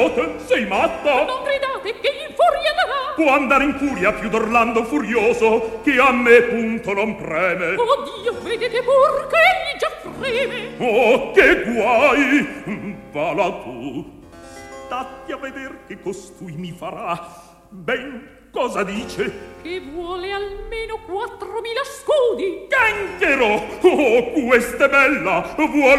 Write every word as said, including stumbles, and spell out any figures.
Sei matta? Non gridate, che in furia darà. Può andare in furia più d'Orlando furioso, che a me punto non preme. Oh Dio, vedete pur che egli già freme. Oh, che guai! Vala tu. Statti a veder che costui mi farà. Ben, cosa dice? Che vuole almeno quattromila scudi. Canchero! Oh, questa è bella! Vuole